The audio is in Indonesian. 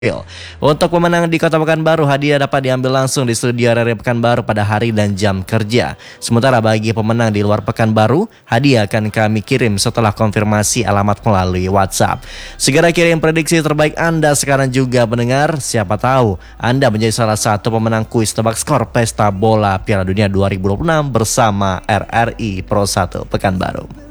Untuk pemenang di Kota Pekanbaru, hadiah dapat diambil langsung di studio RRI Pekanbaru pada hari dan jam kerja. Sementara bagi pemenang di luar Pekanbaru, hadiah akan kami kirim setelah konfirmasi alamat melalui WhatsApp. Segera kirim prediksi terbaik Anda sekarang juga pendengar. Siapa tahu Anda menjadi salah satu pemenang kuis tebak skor Pesta Bola Piala Dunia 2026 bersama RRI Pro 1 Pekanbaru.